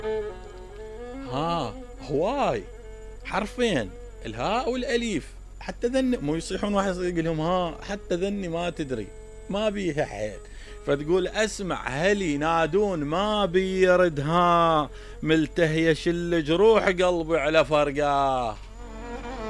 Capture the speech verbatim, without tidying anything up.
ها هواي حرفين، الهاء والاليف، حتى ذني مو يصيحون واحد يقول لهم ها، حتى ذني ما تدري ما بيها حيل. فتقول اسمع هل ينادون ما بيرد، ها ملتهية شل جروح قلبي على فرقاه.